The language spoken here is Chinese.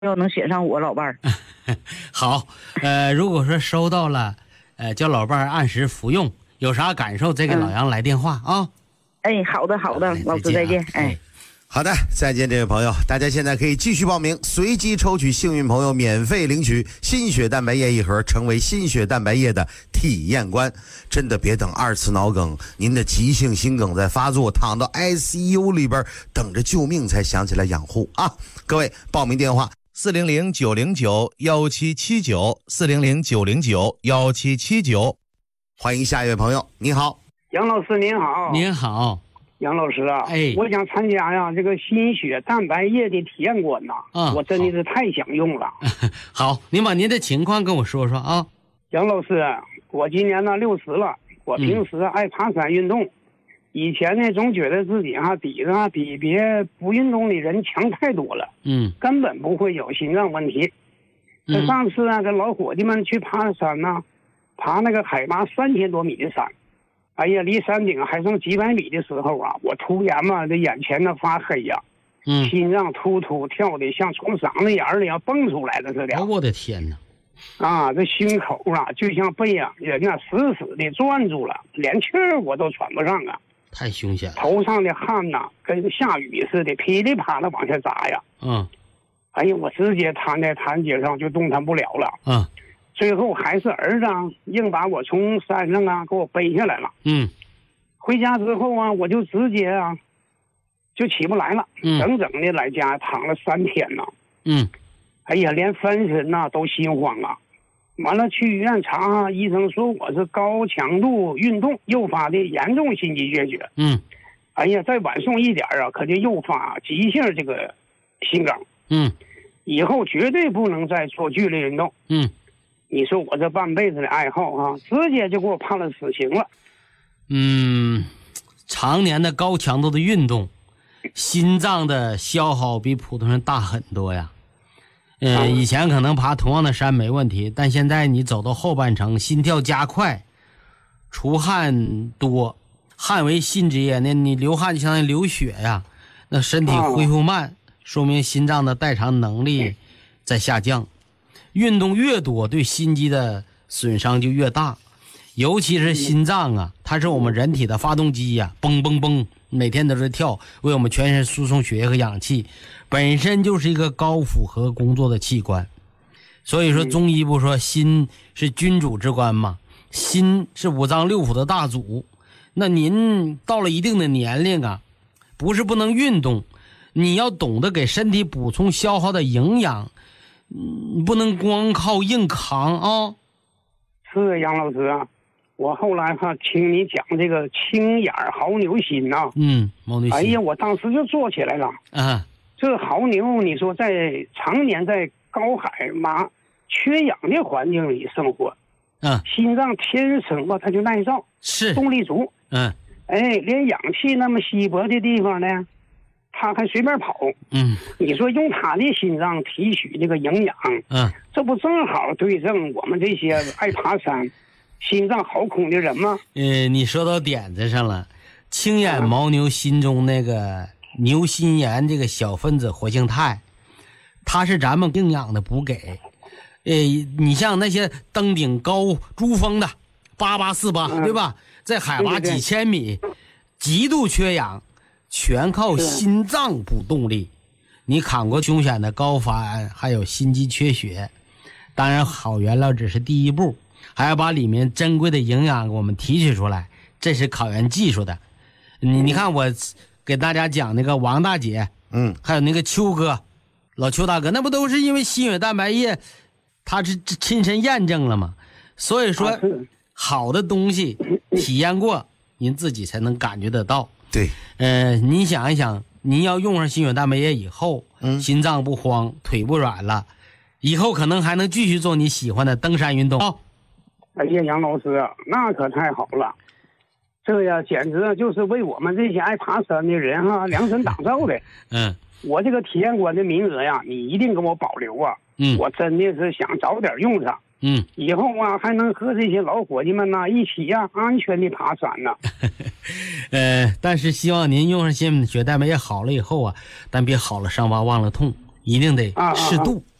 要能选上我老伴儿。 好，如果说收到了，叫老伴儿按时服用，有啥感受再给老杨来电话啊。 哎，好的，老师再见。哎， 好的，再见，这位朋友，大家现在可以继续报名，随机抽取幸运朋友免费领取心血蛋白液一盒，成为心血蛋白液的体验官。真的别等2次脑梗，您的急性心梗在发作，躺到 ICU 里边等着救命才想起来养护啊！各位，报名电话400-909-1779，400-909-1779，欢迎下一位朋友，你好， 杨老师您好。 您好， 杨老师啊，我想参加呀这个心血蛋白液的体验馆呐，我真的是太想用了。 好，您把您的情况跟我说说啊。 杨老师，我今年呢60了，我平时爱爬山运动，以前呢总觉得自己比别不运动的人强太多了，根本不会有心脏问题。这上次啊，跟老伙计们去爬山呢，爬那个海拔3000多米的山。哎呀，离山顶还剩几百米的时候啊，我突然嘛，这眼前呢发黑呀，心脏突突跳的像从嗓子眼里要蹦出来的似的。 我的天哪！ 啊，这胸口啊，就像被人家死死的攥住了，连气儿我都喘不上啊！ 太凶险了。 头上的汗呐，跟下雨似的，噼里啪啦往下砸呀。哎呀，我直接瘫在台阶上就动弹不了了。最后还是儿子硬把我从山上给我背下来了。回家之后啊，我就直接就起不来了，整整的在家躺了3天呢。哎呀，连分身都心慌啊。完了去医院查，医生说我是高强度运动诱发的严重心肌缺血。哎呀，再晚送一点可就诱发急性这个心梗。以后绝对不能再做剧烈运动。你说我这半辈子的爱好直接就给我判了死刑了。 常年的高强度的运动，心脏的消耗比普通人大很多呀。以前可能爬同样的山没问题，但现在你走到后半程，心跳加快，出汗多，汗为心之液，那你流汗就相当于流血呀，那身体恢复慢，说明心脏的代偿能力在下降。运动越多，对心肌的损伤就越大，尤其是心脏它是我们人体的发动机呀，嘣嘣嘣，每天都是跳，为我们全身输送血液和氧气，本身就是一个高负荷工作的器官。所以说中医不说心是君主之官嘛，心是五脏六腑的大祖。那您到了一定的年龄不是不能运动，你要懂得给身体补充消耗的营养，你不能光靠硬扛是杨老师我后来听你讲这个青眼牦牛心牦牛心， 哎呀，我当时就做起来了。这牦牛你说在常年在高海拔缺氧的环境里生活，心脏天生它就耐造， 是动力足，连氧气那么稀薄的地方呢，他还随便跑。你说用他的心脏提取这个营养，这不正好对症我们这些爱爬山心脏好空的人吗？ 你说到点子上了。青眼牦牛心中那个牛心炎这个小分子活性肽，它是咱们营养的补给。你像那些登顶高珠峰的8848，对吧？在海拔几千米，极度缺氧，全靠心脏补动力。你扛过凶险的高反，还有心肌缺血。当然好原料只是第一步，还要把里面珍贵的营养给我们提取出来，这是考验技术的。你看我给大家讲那个王大姐，还有那个邱哥，老邱大哥，那不都是因为心血蛋白液，他是亲身验证了吗？所以说好的东西体验过，您自己才能感觉得到。 对， 您想一想，您要用上心血蛋白液以后，心脏不慌，腿不软了，以后可能还能继续做你喜欢的登山运动。 哎呀，杨老师那可太好了，这呀简直就是为我们这些爱爬山的人量身打造的。我这个体验馆的名额你一定给我保留我真的是想早点用上。以后还能和这些老伙计们一起安全的爬山呢。 但是希望您用上心血蛋白液好了以后但别好了伤疤忘了痛， 一定得适度。